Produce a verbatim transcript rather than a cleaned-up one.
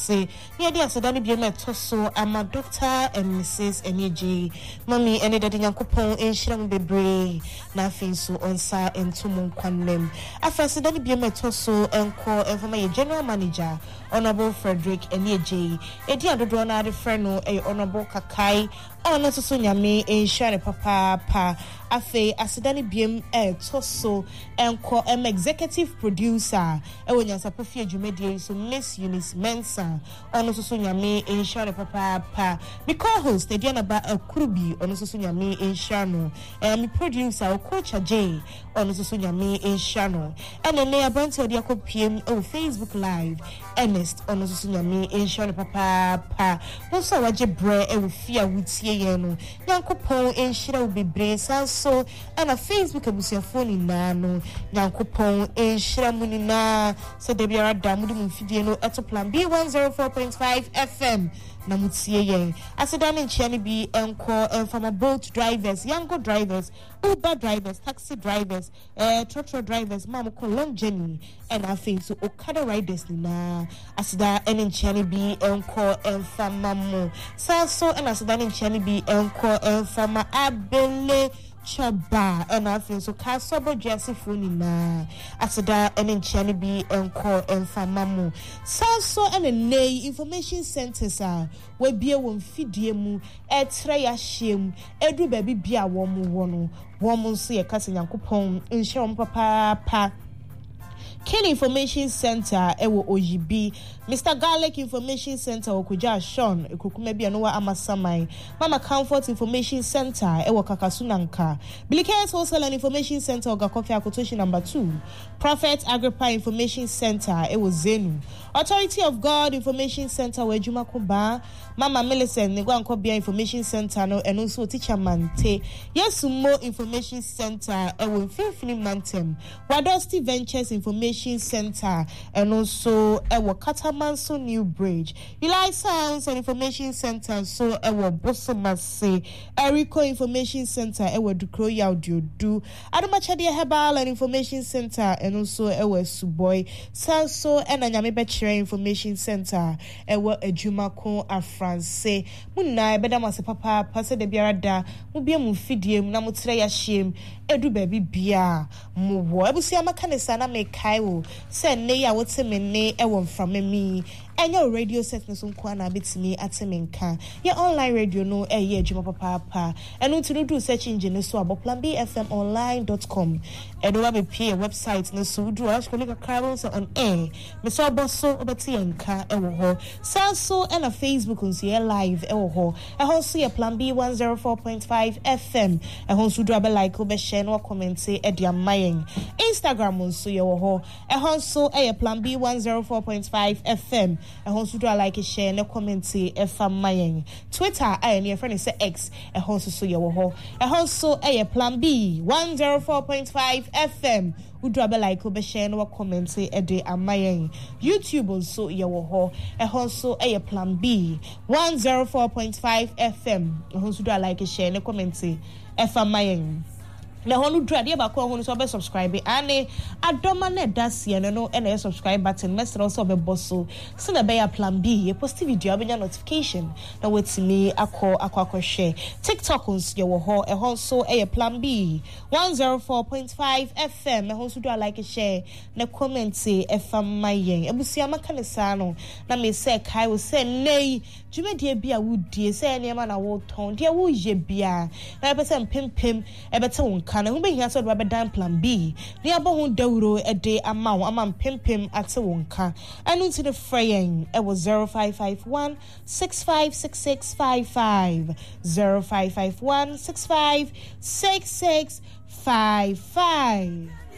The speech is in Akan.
say, yeah, there's a Danny Biome Tosso, I'm a doctor and Missus Energy. Mommy, any daddy Yankopon, and Shram Bebre, nothing so on sa and Tumon Quanem. I first Danny Biome Tosso and call and for my general manager, Honorable Frederick Energy. A dear Dodona, the friend, a Honorable Kakai, Honor to Sunyame, and Share Papa, Pa. Afe asidani biem e toso enko em executive producer e wonya sapafie dwumedie so Miss Eunice Mensa ono so so nyame enhia papa pa me co-host the dia na ba akurubi ono so so nyame enhia no e me producer Coach J ono so so nyame enhia no ene ne abante odi akopiem o Facebook live Ernest ono so so nyame enhia papa pa no so waje bre e we fia wutie ye no yankopon enhia obebre san so and a Facebook abusia phone na no nyankopon enhira mu ni na so de biara damudu mu fidie no eto plan B one oh four point five F M na mutie yen aseda ne nchia ne bi enko enfama boat drivers yango drivers Uber drivers taxi drivers eh trotro drivers mam ko long journey and afin so Okada riders ni na aseda ene nchia ne bi enko enfama mo sa so and aseda ne nchia ne bi enko enfama abele Chaba and I feel so Casobo Jesse Funina Asada and in Chani B and call and Famamu Sanso and a Nay Information Centers are where beer won't feed you a tray a shame, Edu baby beer woman one woman see a cousin Uncle Pong in Shom Papa Pa. Ken Information Center ewo O G B Mister Garlic Information Center okuja Sean ekukumebi anowa amasamai Mama Comfort Information Center ewo Kakasunanka Bilikes Wholesale and Information Center ogakofi akotoshi number two Prophet Agrippa Information Center ewo Zenu Authority of God Information Center we Juma Kuba Mama Millicent negwa nkobia Information Center no eno so teacher mante Yesumo Information Center ewo Mfimfini Mantem Wadosti Ventures Information Center and also ewo Katamanso New Bridge. Eli Science and Information Center so ewo Bosomase Eriko Information Center ewo Dukroya Audio do Adamachadi Herbal and Information Center and also ewo Suboy Sanso and Anyamebechere Information Center ewo Ejumako Afranse Muna bedamase papa pase de biarada mu bia mu fidie mu na mu tre ya hiem edu baby bia mu wo ebusi amakanesa na me kai wo se ne ya wote me ne e won from me enyo radio set no so nko na betimi atemenka ye online radio no e ye adwuma papa pa enu ti no do search engine so abo plan b f m online dot com edo wa be pay website no so do ask colleague crowds on air me so boso obeti enka e wo ho so and a Facebook on see live e wo ho e ho so ye plan b one oh four point five F M e ho so do abe like obe share no comment say e dia mayen Instagram on so ye wo ho e ho so e plan b one oh four point five F M e ho so do like share no comment say e fa mayen Twitter I near friend say X e ho so so ye wo ho e ho so e plan B one oh four point five F M Udu abe like obe share no comment say e de amayen YouTube also ye wo ho e ho so e plan B one oh four point five F M e ho so do like share no comment say e fa mayen na honu drade ba ko honu so be subscribe ane adoma na dasie no no na subscribe button mesra so be bosso so na be ya plan B ye post video abenya notification na wetimi akọ akọ akọ share TikTok ons ye wo ho e hon so e plan B one oh four point five F M e hon so do like share na comment say e fam mayen ebusia maka ne sa no na me say kai wo say nei dwumedie bia wo die say ne ma na wo ton de wo ye bia na be say pempem e bete wo kana hu be hia so do be dan plan B ne abo hu dawuro e de ama wo ama pempem ate wo nka anu ti the fraying e was zero five five one six five six six five five zero five five one six five six six five five